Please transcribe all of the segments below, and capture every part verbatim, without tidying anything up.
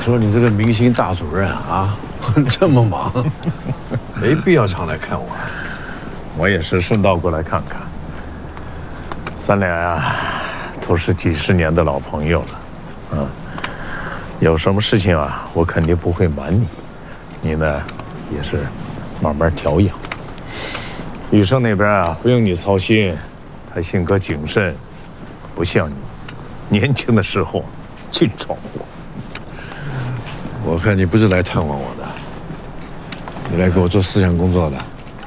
说你这个明星大主任啊，这么忙，没必要常来看我。 我也是顺道过来看看。咱俩呀，都是几十年的老朋友了，嗯，有什么事情啊，我肯定不会瞒你。你呢，也是慢慢调养。雨生那边啊，不用你操心，他性格谨慎，不像你，年轻的时候净闯祸。 我看你不是来探望我的，你来给我做思想工作的。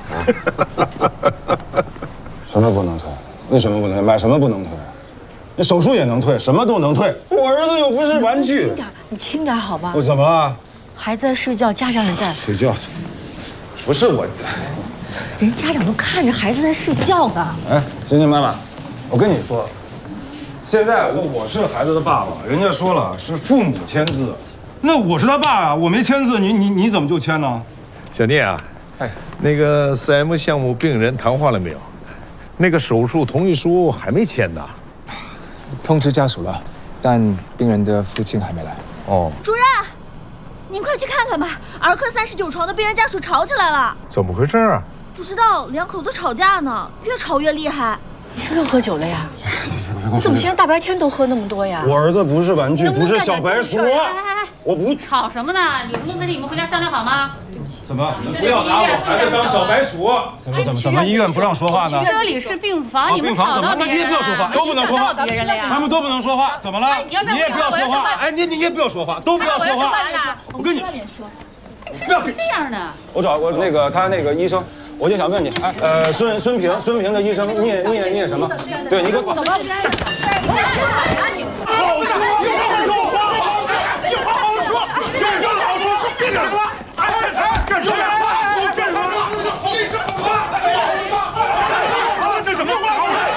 什么不能退？为什么不能退？买什么不能退？你手术也能退，什么都能退。我儿子又不是玩具。 轻点，你轻点好吧？ 我怎么了？ 孩子在睡觉，家长也在。 睡觉？不是我。 人家长都看着孩子在睡觉呢。 哎，欣欣妈妈，我跟你说，现在我我是孩子的爸爸，人家说了是父母签字，那我是他爸啊，我没签字，你你你怎么就签呢？ 小聂啊，哎，那个 四 M 项目病人谈话了没有？那个手术同意书还没签呢。 通知家属了，但病人的父亲还没来。 哦， 主任，您快去看看吧，儿科三十九床的病人家属吵起来了。 怎么回事啊？ 不知道，两口子吵架呢，越吵越厉害。 你是不是又喝酒了呀？你怎么现在大白天都喝那么多呀？ 我儿子不是玩具，不是小白鼠。 哎哎哎， 我不吵什么呢？你不能跟你们回家商量好吗？对不起。 怎么？你们不要拿我孩子当小白鼠？怎么怎么怎么医院不让说话呢？ 这里是病房，你们吵到别人了。 那你也不要说话，都不能说话。他们都不能说话，怎么了？你也不要说话。哎，你你也不要说话，都不要说话。我跟你说， 不要这样的。 我找我那个他那个医生。我就想问你，哎，呃，孙孙平，孙平的医生念念念什么？对，你给我。 好说，你好好说，有话好说，说别讲了，哎哎，干什么？干什么？你什么话？这什么话？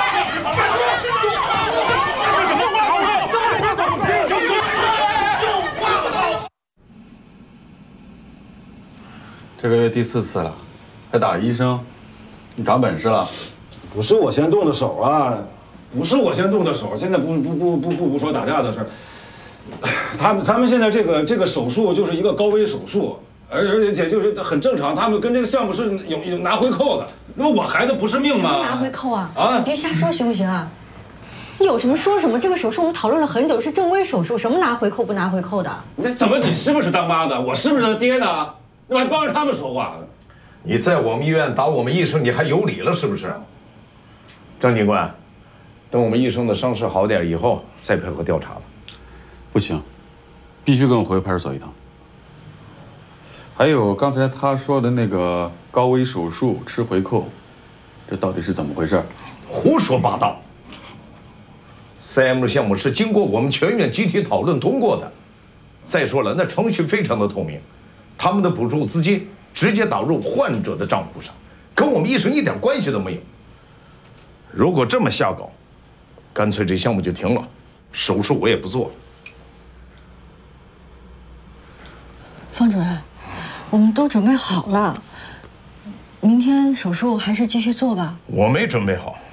这什么话？ 这个月第四次了。还打医生，你长本事了？ 不是我先动的手啊，不是我先动的手。现在不不不不不不说打架的事儿，他们他们现在这个这个手术就是一个高危手术，而而且就是很正常。他们跟这个项目是有有拿回扣的。那么我孩子不是命吗？ 拿回扣啊！ 啊！ 你别瞎说行不行啊？你有什么说什么。这个手术我们讨论了很久，是正规手术，什么拿回扣不拿回扣的？ 那怎么你是不是当妈的？我是不是他爹呢？那还帮着他们说话呢？ 你在我们医院打我们医生，你还有理了是不是？张警官，等我们医生的伤势好点以后再配合调查吧。 不行，必须跟我回派出所一趟。还有刚才他说的那个高危手术吃回扣，这到底是怎么回事？ 胡说八道！ C M 项目是经过我们全院集体讨论通过的。再说了，那程序非常的透明，他们的补助资金直接打入患者的账户上，跟我们医生一点关系都没有。如果这么瞎搞，干脆这项目就停了，手术我也不做了。 方主任，我们都准备好了，明天手术还是继续做吧。 我没准备好。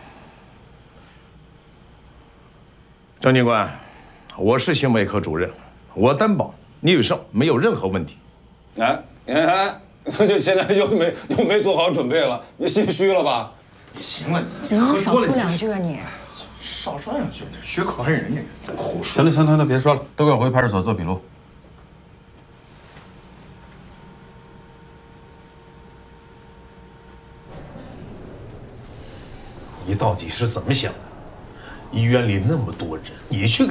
张警官，我是心外科主任，我担保聂宇胜没有任何问题。 哎，你看，他就现在又没又没做好准备了，你心虚了吧？ 你行了， 你能少说两句啊你？ 少说两句，学可恨人家，胡说。 行了行了，那别说了，都给我回派出所做笔录。 你到底是怎么想的？医院里那么多人，你去。